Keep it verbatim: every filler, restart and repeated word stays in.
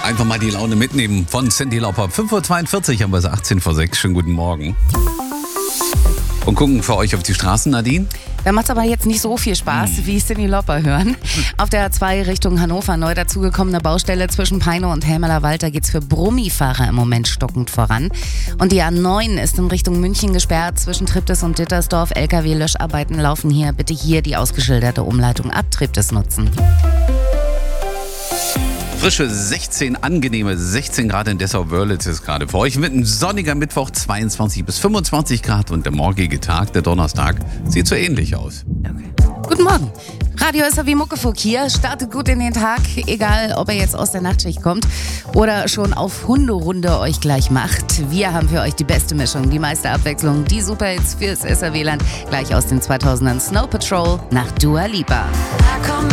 Einfach mal die Laune mitnehmen von Cyndi Lauper. fünf Uhr zweiundvierzig haben wir es, achtzehn vor sechs. Schönen guten Morgen. Und gucken für euch auf die Straßen, Nadine? Da macht es aber jetzt nicht so viel Spaß, hm. wie Cyndi Lauper hören. Auf der A zwei Richtung Hannover, neu dazugekommene Baustelle zwischen Peine und Helmerlerwald, da geht es für Brummifahrer im Moment stockend voran. Und die A neun ist in Richtung München gesperrt, zwischen Triptis und Dittersdorf. L K W-Löscharbeiten laufen hier. Bitte hier die ausgeschilderte Umleitung ab Triptis nutzen. Frische sechzehn, angenehme sechzehn Grad in Dessau-Wörlitz ist gerade für euch. Mit einem sonniger Mittwoch, zweiundzwanzig bis fünfundzwanzig Grad, und der morgige Tag, der Donnerstag, sieht so ähnlich aus. Okay. Guten Morgen. Radio S R W Muckefuck hier. Startet gut in den Tag, egal ob er jetzt aus der Nachtschicht kommt oder schon auf Hunderunde euch gleich macht. Wir haben für euch die beste Mischung, die meiste Abwechslung, die Superhits fürs S R W-Land. Gleich aus den zweitausendern Snow Patrol nach Dua Lipa.